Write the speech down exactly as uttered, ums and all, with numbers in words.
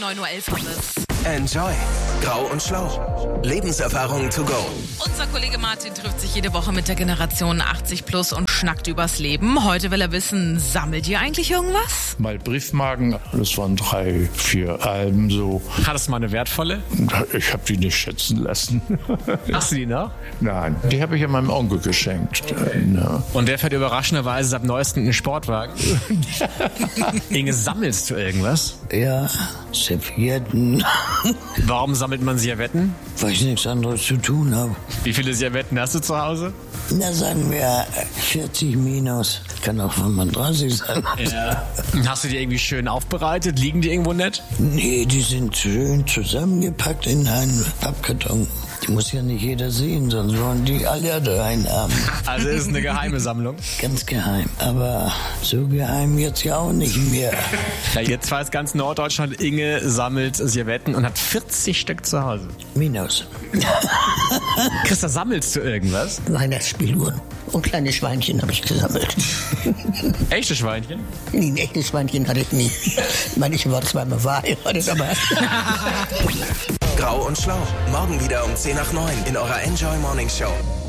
neun Uhr elf haben wir's. Enjoy. Grau und Schlau. Lebenserfahrungen to go. Unser Kollege Martin trifft sich jede Woche mit der Generation achtzig plus und schnackt übers Leben. Heute will er wissen, sammelt ihr eigentlich irgendwas? Mal Briefmarken, das waren drei, vier Alben so. Hattest du mal eine wertvolle? Ich habe die nicht schätzen lassen. Hast du die noch? Nein, die habe ich ja meinem Onkel geschenkt. Ja. Und der fährt überraschenderweise seit neuestem einen Sportwagen. Inge, sammelst du irgendwas? Ja, Servietten, Warum sammelt man Servietten? weil ich nichts anderes zu tun habe. Wie viele Servietten hast du zu Hause? Na, sagen wir vierzig minus. Kann auch fünfunddreißig sein. Ja. Hast du die irgendwie schön aufbereitet? Liegen die irgendwo nett? Nee, die sind schön zusammengepackt in einen Pappkarton. Die muss ja nicht jeder sehen, sonst wollen die alle rein haben. Also ist eine geheime Sammlung. Ganz geheim. Aber so geheim jetzt ja auch nicht mehr. Ja, jetzt weiß ganz Norddeutschland, Inge sammelt Servietten und hat vierzig Stück zu Hause. Minus. Christa, sammelst du irgendwas? Weihnachtsspieluhren und kleine Schweinchen habe ich gesammelt. Echte Schweinchen? Nee, ein echtes Schweinchen hatte ich nie. Ich meine, ich war zweimal verheiratet, aber... Grau und Schlau. Morgen wieder um zehn nach neun in eurer Enjoy Morning Show.